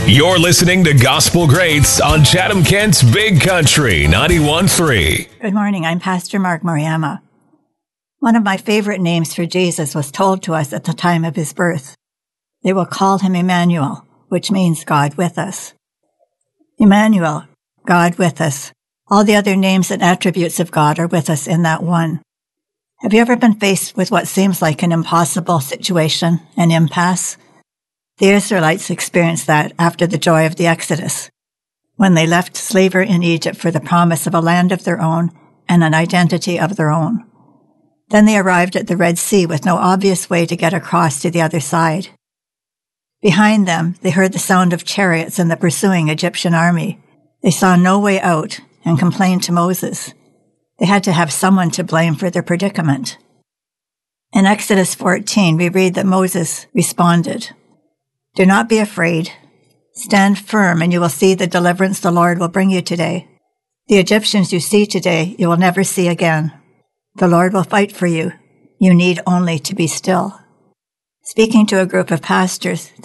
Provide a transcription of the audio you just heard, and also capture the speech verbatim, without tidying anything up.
You're listening to Gospel Greats on Chatham-Kent's Big Country ninety-one point three. Good morning. I'm Pastor Mark Moriyama. One of my favorite names for Jesus was told to us at the time of his birth. They will call him Emmanuel, which means God with us. Emmanuel, God with us. All the other names and attributes of God are with us in that one. Have you ever been faced with what seems like an impossible situation, an impasse? The Israelites experienced that after the joy of the Exodus, when they left slavery in Egypt for the promise of a land of their own and an identity of their own. Then they arrived at the Red Sea with no obvious way to get across to the other side. Behind them, they heard the sound of chariots and the pursuing Egyptian army. They saw no way out and complained to Moses. They had to have someone to blame for their predicament. In Exodus fourteen, we read that Moses responded, "Do not be afraid. Stand firm, and you will see the deliverance the Lord will bring you today. The Egyptians you see today, you will never see again. The Lord will fight for you. You need only to be still." Speaking to a group of pastors,